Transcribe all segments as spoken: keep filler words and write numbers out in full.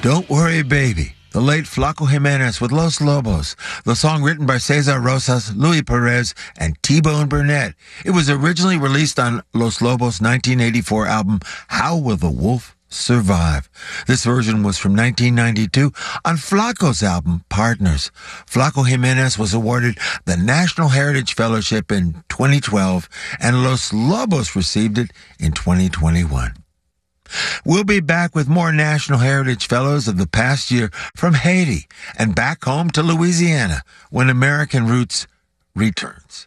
Don't Worry Baby, the late Flaco Jimenez with Los Lobos, the song written by Cesar Rosas, Louis Perez, and T-Bone Burnett. It was originally released on Los Lobos' nineteen eighty-four album, How Will the Wolf Survive? This version was from nineteen ninety-two on Flaco's album, Partners. Flaco Jimenez was awarded the National Heritage Fellowship in twenty twelve, and Los Lobos received it in twenty twenty-one. We'll be back with more National Heritage Fellows of the past year from Haiti and back home to Louisiana when American Roots returns.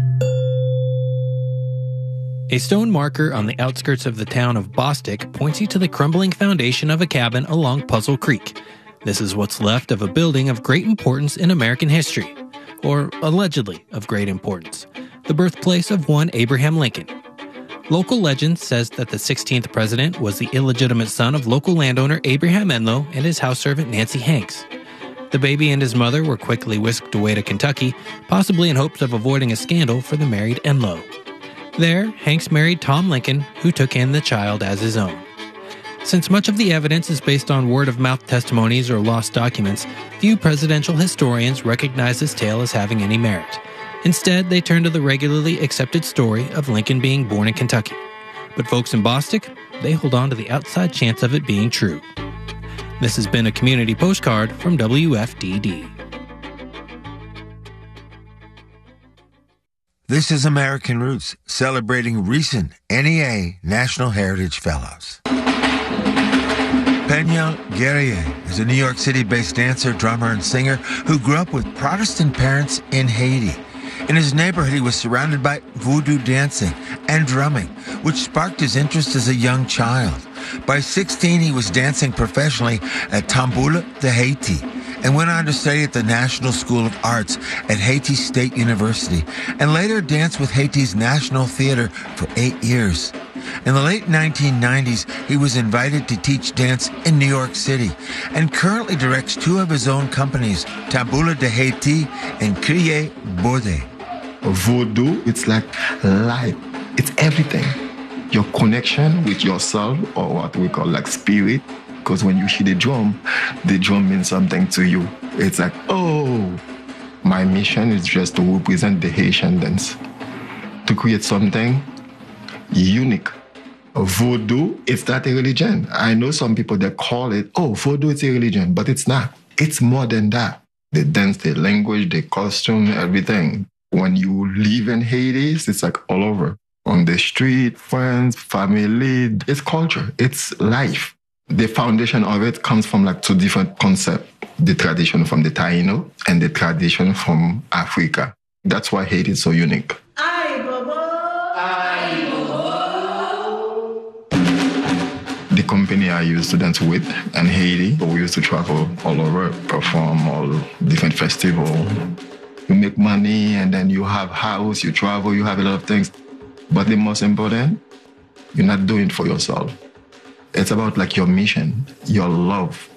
A stone marker on the outskirts of the town of Bostic points you to the crumbling foundation of a cabin along Puzzle Creek. This is what's left of a building of great importance in American history, or allegedly of great importance, the birthplace of one Abraham Lincoln. Local legend says that the sixteenth president was the illegitimate son of local landowner Abraham Enlow and his house servant Nancy Hanks. The baby and his mother were quickly whisked away to Kentucky, possibly in hopes of avoiding a scandal for the married Enlow. There, Hanks married Tom Lincoln, who took in the child as his own. Since much of the evidence is based on word-of-mouth testimonies or lost documents, few presidential historians recognize this tale as having any merit. Instead, they turn to the regularly accepted story of Lincoln being born in Kentucky. But folks in Bostic, they hold on to the outside chance of it being true. This has been a community postcard from W F D D. This is American Roots, celebrating recent N E A National Heritage Fellows. Peña Guerrier is a New York City-based dancer, drummer, and singer who grew up with Protestant parents in Haiti. In his neighborhood, he was surrounded by voodoo dancing and drumming, which sparked his interest as a young child. By sixteen, he was dancing professionally at Tamboula de Haiti and went on to study at the National School of Arts at Haiti State University, and later danced with Haiti's National Theater for eight years. In the late nineteen nineties, he was invited to teach dance in New York City and currently directs two of his own companies, Tamboula de Haiti and Crier Baudet. Voodoo, it's like life. It's everything. Your connection with yourself, or what we call like spirit, because when you hear the drum, the drum means something to you. It's like, oh, my mission is just to represent the Haitian dance, to create something unique. Voodoo, it's not a religion. I know some people that call it, oh, voodoo is a religion, but it's not. It's more than that. The dance, the language, the costume, everything. When you live in Haiti, it's like all over. On the street, friends, family, it's culture, it's life. The foundation of it comes from like two different concepts. The tradition from the Taino and the tradition from Africa. That's why Haiti is so unique. Aye, Bobo. Aye, Bobo. The company I used to dance with in Haiti, we used to travel all over, perform all different festivals. You make money and then you have house, you travel, you have a lot of things. But the most important, you're not doing it for yourself. It's about like your mission, your love